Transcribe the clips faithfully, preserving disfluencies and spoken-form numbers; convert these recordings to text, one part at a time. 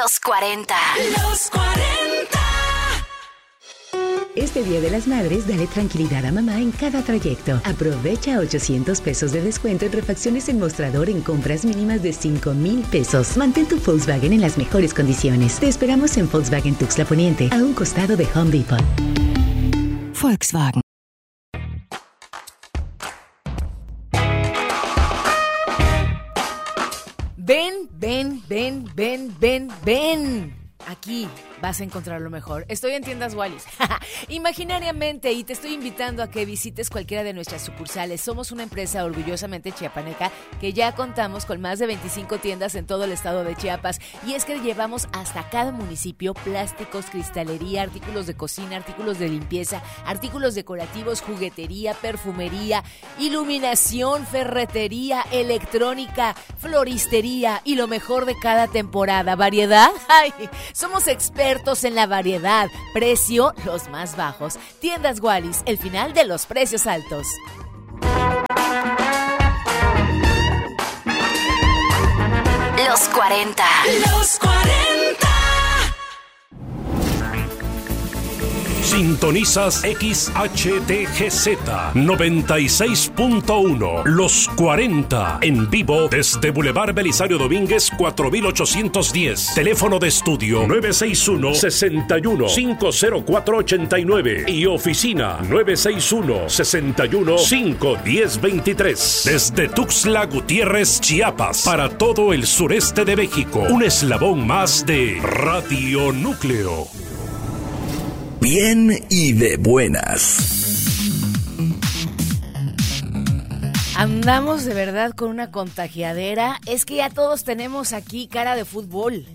Los cuarenta. Los cuarenta. Este Día de las Madres, dale tranquilidad a mamá en cada trayecto. Aprovecha ochocientos pesos de descuento en refacciones en mostrador en compras mínimas de cinco mil pesos. Mantén tu Volkswagen en las mejores condiciones. Te esperamos en Volkswagen Tuxtla Poniente, a un costado de Home Depot. Volkswagen. Ven, ven, ven, ven, ven, ven. Aquí vas a encontrar lo mejor. Estoy en Tiendas Wallis, imaginariamente, y te estoy invitando a que visites cualquiera de nuestras sucursales. Somos una empresa orgullosamente chiapaneca que ya contamos con más de veinticinco tiendas en todo el estado de Chiapas, y es que llevamos hasta cada municipio plásticos, cristalería, artículos de cocina, artículos de limpieza, artículos decorativos, juguetería, perfumería, iluminación, ferretería, electrónica, floristería y lo mejor de cada temporada. ¿Variedad? ¡Ay! Somos expertos en la variedad. Precio, los más bajos. Tiendas Wallis, el final de los precios altos. Los cuarenta. Los cuarenta. Sintonizas X H T G Z noventa y seis punto uno. Los cuarenta. En vivo desde Boulevard Belisario Domínguez cuatro mil ochocientos diez. Teléfono de estudio nueve seis uno, seis uno, cinco cero cuatro ocho nueve y oficina nueve seis uno, seis uno, cinco uno cero dos tres. Desde Tuxtla Gutiérrez, Chiapas, para todo el sureste de México. Un eslabón más de Radio Núcleo. Bien y de buenas. Andamos de verdad con una contagiadera. Es que ya todos tenemos aquí cara de fútbol.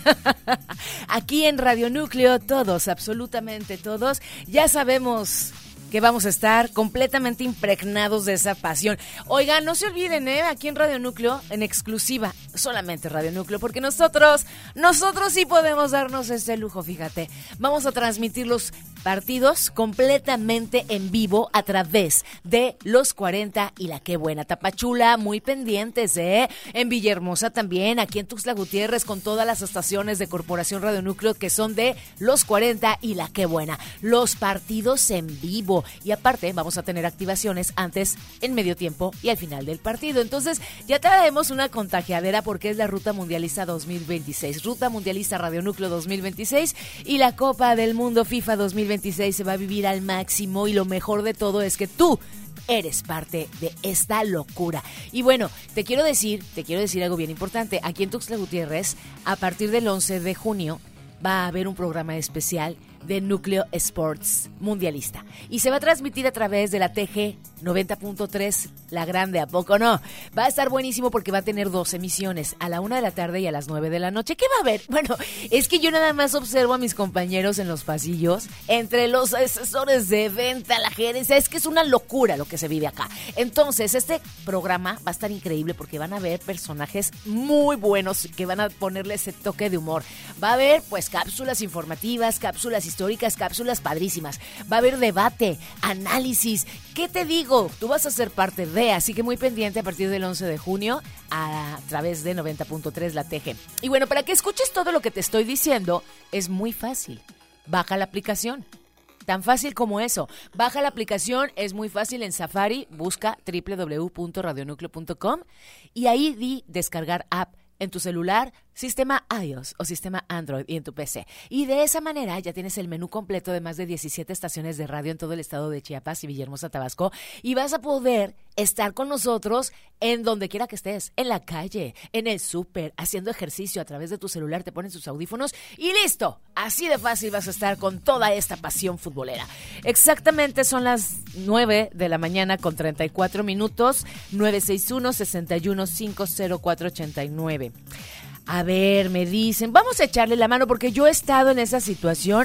Aquí en Radio Núcleo, todos, absolutamente todos, ya sabemos que vamos a estar completamente impregnados de esa pasión. Oigan, no se olviden, ¿eh? Aquí en Radio Núcleo, en exclusiva, solamente Radio Núcleo, porque nosotros, nosotros sí podemos darnos este lujo, fíjate. Vamos a transmitir los partidos completamente en vivo a través de Los cuarenta y La Qué Buena. Tapachula, muy pendientes, ¿eh? En Villahermosa también, aquí en Tuxtla Gutiérrez, con todas las estaciones de Corporación Radio Núcleo que son de Los cuarenta y La Qué Buena. Los partidos en vivo. Y aparte vamos a tener activaciones antes, en medio tiempo y al final del partido. Entonces ya traemos una contagiadera porque es la Ruta Mundialista dos mil veintiséis. Ruta Mundialista Radio Núcleo dos mil veintiséis y la Copa del Mundo FIFA dos mil veintiséis se va a vivir al máximo, y lo mejor de todo es que tú eres parte de esta locura. Y bueno, te quiero decir, te quiero decir algo bien importante. Aquí en Tuxtla Gutiérrez, a partir del once de junio, va a haber un programa especial de Núcleo Sports Mundialista. Y se va a transmitir a través de la T G noventa punto tres, La Grande, ¿a poco no? Va a estar buenísimo porque va a tener dos emisiones, a la una de la tarde y a las nueve de la noche. ¿Qué va a haber? Bueno, es que yo nada más observo a mis compañeros en los pasillos, entre los asesores de venta, la gerencia. Es que es una locura lo que se vive acá. Entonces, este programa va a estar increíble porque van a ver personajes muy buenos que van a ponerle ese toque de humor. Va a haber, pues, cápsulas informativas, cápsulas históricas, cápsulas padrísimas. Va a haber debate, análisis. ¿Qué te digo? Tú vas a ser parte de, así que muy pendiente a partir del once de junio a través de noventa punto tres La T G. Y bueno, para que escuches todo lo que te estoy diciendo, es muy fácil. Baja la aplicación. Tan fácil como eso. Baja la aplicación, es muy fácil en Safari, busca doble u doble u doble u punto radio núcleo punto com y ahí di descargar app en tu celular, sistema iOS o sistema Android y en tu P C. Y de esa manera ya tienes el menú completo de más de diecisiete estaciones de radio en todo el estado de Chiapas y Villahermosa, Tabasco, y vas a poder estar con nosotros en donde quiera que estés, en la calle, en el súper, haciendo ejercicio a través de tu celular, te pones tus audífonos y listo. Así de fácil vas a estar con toda esta pasión futbolera. Exactamente son las nueve de la mañana con treinta y cuatro minutos, nueve seis uno, seis uno cinco cero cuatro ocho nueve. A ver, me dicen, vamos a echarle la mano porque yo he estado en esa situación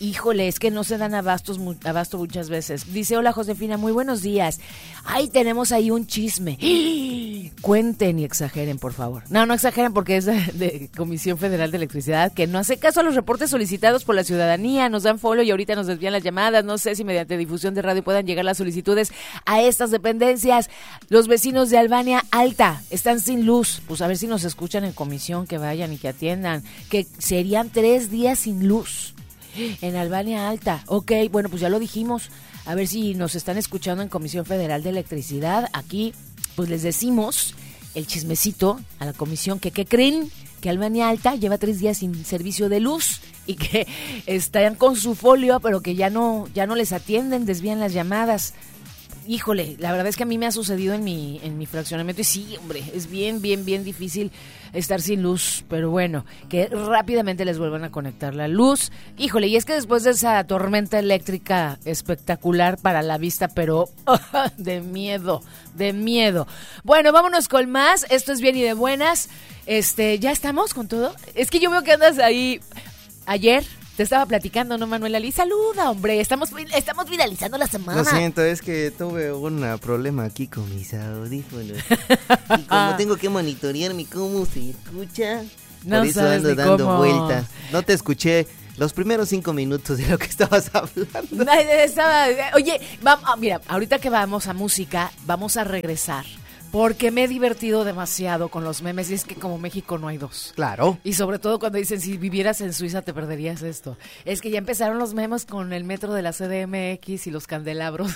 híjole, es que no se dan abastos, abasto muchas veces. Dice, hola Josefina, muy buenos días. Ay, tenemos ahí un chisme. Cuenten y exageren, por favor. No, no exageren porque es de, de Comisión Federal de Electricidad, que no hace caso a los reportes solicitados por la ciudadanía. Nos dan follow y ahorita nos desvían las llamadas. No sé si mediante difusión de radio puedan llegar las solicitudes a estas dependencias. Los vecinos de Albania Alta están sin luz. Pues a ver si nos escuchan en comisión, que vayan y que atiendan. Que serían tres días sin luz en Albania Alta. Ok, bueno, pues ya lo dijimos. A ver si nos están escuchando en Comisión Federal de Electricidad. Aquí, pues les decimos el chismecito a la comisión que, ¿qué creen? Que Albania Alta lleva tres días sin servicio de luz y que están con su folio, pero que ya no, ya no les atienden, desvían las llamadas. Híjole, la verdad es que a mí me ha sucedido en mi en mi fraccionamiento y sí, hombre, es bien, bien, bien difícil estar sin luz, pero bueno, que rápidamente les vuelvan a conectar la luz. Híjole, y es que después de esa tormenta eléctrica espectacular para la vista, pero de miedo, de miedo. Bueno, vámonos con más, esto es bien y de buenas. Este, ¿ya estamos con todo? Es que yo veo que andas ahí ayer. Te estaba platicando, ¿no, Manuela? Lee, saluda, hombre. Estamos, estamos viralizando la semana. Lo siento, es que tuve un problema aquí con mis audífonos. Y como tengo que monitorearme cómo se escucha, no por eso ando dando cómo. vueltas. No te escuché los primeros cinco minutos de lo que estabas hablando. No, estaba, oye, vamos, mira, ahorita que vamos a música, vamos a regresar. Porque me he divertido demasiado con los memes y es que como México no hay dos. Claro. Y sobre todo cuando dicen, si vivieras en Suiza te perderías esto. Es que ya empezaron los memes con el metro de la C D M X y los candelabros.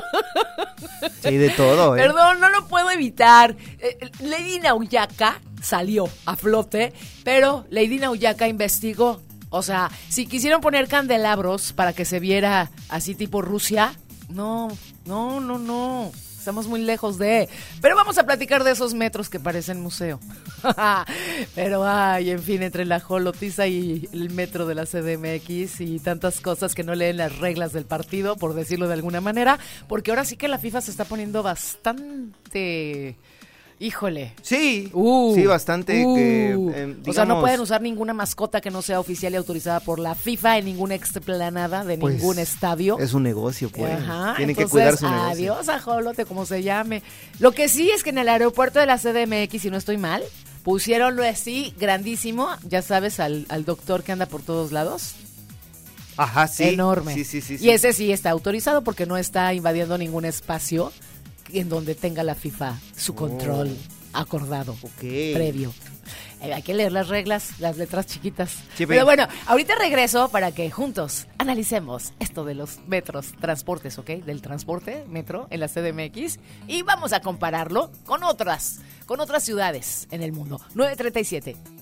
Sí, de todo, ¿eh? Perdón, no lo puedo evitar. Eh, Lady Nauyaka salió a flote, pero Lady Nauyaka investigó. O sea, si quisieron poner candelabros para que se viera así tipo Rusia, no, no, no, no. Estamos muy lejos de... Pero vamos a platicar de esos metros que parecen museo. Pero, ay, en fin, entre la jolotiza y el metro de la C D M X y tantas cosas que no leen las reglas del partido, por decirlo de alguna manera, porque ahora sí que la FIFA se está poniendo bastante... Híjole. Sí, uh, sí, bastante. Uh, que, eh, digamos, o sea, no pueden usar ninguna mascota que no sea oficial y autorizada por la FIFA en ninguna explanada de pues, ningún estadio. Es un negocio, pues. Ajá, tienen entonces, que cuidar su negocio. Adiós, ajolote, como se llame. Lo que sí es que en el aeropuerto de la C D M X, si no estoy mal, pusieronlo así, grandísimo, ya sabes, al, al doctor que anda por todos lados. Ajá, sí. Enorme. Sí, sí, sí, sí. Y ese sí está autorizado porque no está invadiendo ningún espacio en donde tenga la FIFA su control oh. acordado, okay. previo. Eh, hay que leer las reglas, las letras chiquitas. Sí, pero bueno, ahorita regreso para que juntos analicemos esto de los metros, transportes, ¿ok? Del transporte, metro, en la C D M X. Y vamos a compararlo con otras, con otras ciudades en el mundo. nueve treinta y siete.